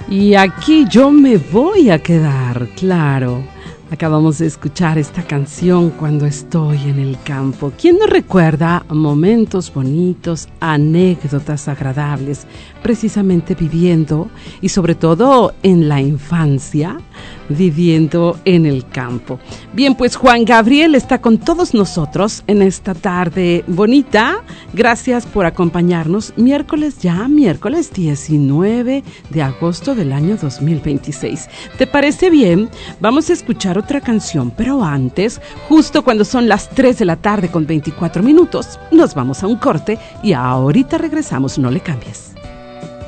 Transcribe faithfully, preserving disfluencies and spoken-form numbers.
Y aquí yo me voy a quedar, claro. Acabamos de escuchar esta canción Cuando estoy en el campo. ¿Quién nos recuerda momentos bonitos, anécdotas agradables, precisamente viviendo y sobre todo en la infancia, viviendo en el campo? Bien, pues Juan Gabriel está con todos nosotros en esta tarde bonita. Gracias por acompañarnos. Miércoles ya, miércoles diecinueve de agosto del año dos mil veintiséis. ¿Te parece bien? Vamos a escuchar otra canción, pero antes, justo cuando son las tres de la tarde con veinticuatro minutos, nos vamos a un corte y ahorita regresamos, no le cambies.